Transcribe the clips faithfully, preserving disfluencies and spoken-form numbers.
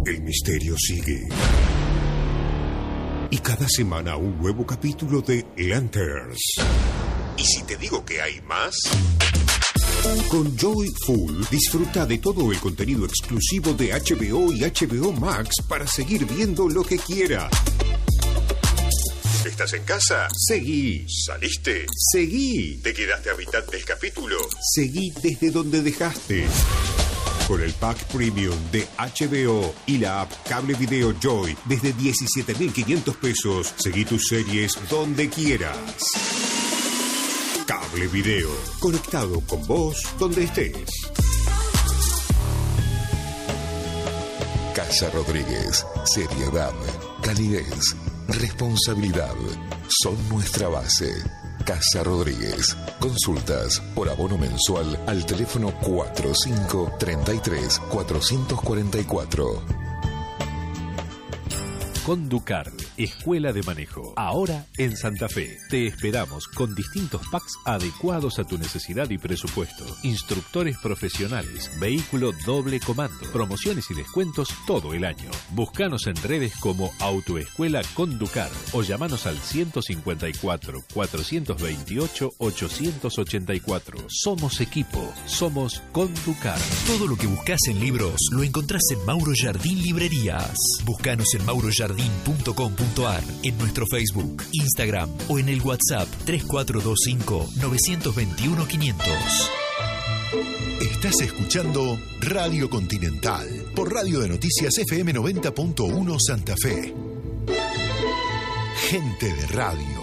El misterio sigue. Y cada semana un nuevo capítulo de Lanterns. ¿Y si te digo que hay más? Con Joy Full disfruta de todo el contenido exclusivo de H B O y H B O Max para seguir viendo lo que quiera. ¿Estás en casa? Seguí. ¿Saliste? Seguí. ¿Te quedaste a mitad del capítulo? Seguí desde donde dejaste. Con el pack premium de H B O y la app Cable Video Joy desde diecisiete mil quinientos pesos, seguí tus series donde quieras. Cable Video, conectado con vos donde estés. Casa Rodríguez, seriedad, calidez, responsabilidad son nuestra base. Casa Rodríguez. Consultas por abono mensual al teléfono cuarenta y cinco, treinta y tres, cuatrocientos cuarenta y cuatro. Conducar, Escuela de Manejo. Ahora en Santa Fe. Te esperamos con distintos packs adecuados a tu necesidad y presupuesto. Instructores profesionales, vehículo doble comando, promociones y descuentos todo el año. Búscanos en redes como Autoescuela Conducar o llamanos al ciento cincuenta y cuatro, cuatrocientos veintiocho, ochocientos ochenta y cuatro. Somos equipo, somos Conducar. Todo lo que buscas en libros lo encontrás en Mauro Jardín Librerías. Búscanos en mauro jardín punto com punto a r, en nuestro Facebook, Instagram o en el WhatsApp tres cuatro dos cinco, nueve dos uno, quinientos. Estás escuchando Radio Continental por Radio de Noticias F M noventa punto uno Santa Fe. Gente de radio.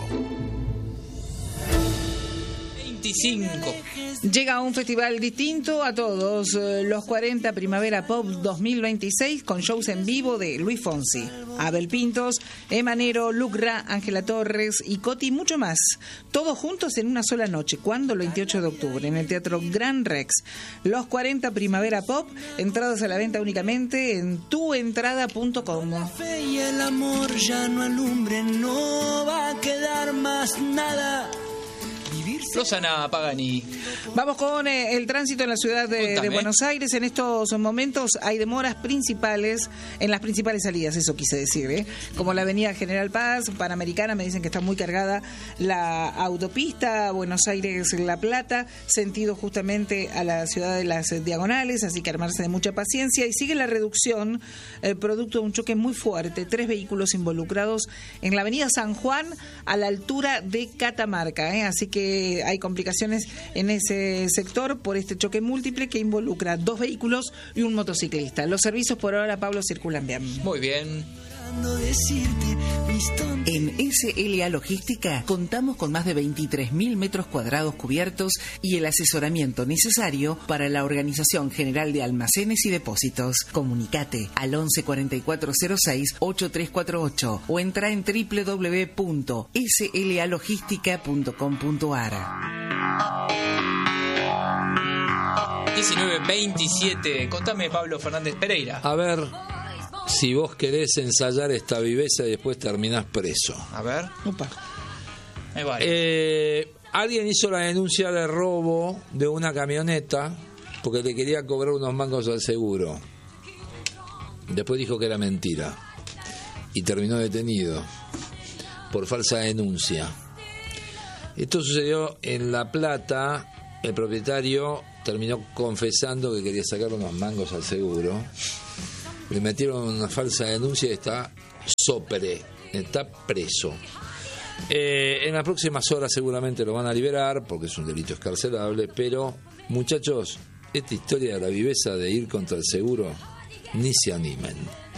veinticinco. Llega un festival distinto a todos, los cuarenta Primavera Pop dos mil veintiséis, con shows en vivo de Luis Fonsi, Abel Pintos, Emanero, Lucra, Ángela Torres y Coti y mucho más. Todos juntos en una sola noche. ¿Cuándo? El veintiocho de octubre, en el Teatro Gran Rex. Los cuarenta Primavera Pop, entradas a la venta únicamente en tu entrada punto com. La fe y el amor ya no alumbren, no va a quedar más nada. Rosana Pagani. Vamos con eh, el tránsito en la ciudad de, de Buenos Aires. En estos momentos hay demoras principales en las principales salidas, eso quise decir, ¿eh? Como la avenida General Paz, Panamericana, me dicen que está muy cargada la autopista Buenos Aires-La Plata, sentido justamente a la ciudad de las Diagonales, así que armarse de mucha paciencia. Y sigue la reducción, eh, producto de un choque muy fuerte, tres vehículos involucrados en la avenida San Juan a la altura de Catamarca, ¿eh? Así que hay complicaciones en ese sector por este choque múltiple que involucra dos vehículos y un motociclista. Los servicios por ahora, Pablo, circulan bien. Muy bien. En S L A Logística contamos con más de veintitrés mil metros cuadrados cubiertos y el asesoramiento necesario para la organización general de almacenes y depósitos. Comunicate al once cuarenta y cuatro cero seis, ochenta y tres cuarenta y ocho o entra en doble u doble u doble u punto s l a logística punto com punto a r. diecinueve veintisiete. Contame, Pablo Fernández Pereira. A ver, si vos querés ensayar esta viveza y después terminás preso. A ver. Opa. Ahí va. Eh, alguien hizo la denuncia de robo de una camioneta porque le quería cobrar unos mangos al seguro. Después dijo que era mentira y terminó detenido por falsa denuncia. Esto sucedió en La Plata. El propietario terminó confesando que quería sacar unos mangos al seguro. Le metieron una falsa denuncia y está sopre, está preso. Eh, en las próximas horas seguramente lo van a liberar porque es un delito escarcelable, pero muchachos, esta historia de la viveza de ir contra el seguro, ni se animen.